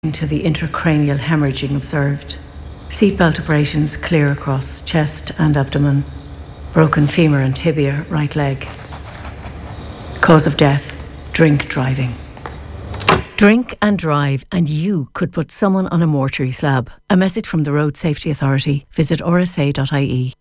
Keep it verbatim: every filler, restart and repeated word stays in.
to the intracranial hemorrhaging observed. Seatbelt abrasions clear across chest and abdomen. Broken femur and tibia, right leg. Cause of death, drink driving. Drink and drive and you could put someone on a mortuary slab. A message from the Road Safety Authority. Visit r s a dot i e.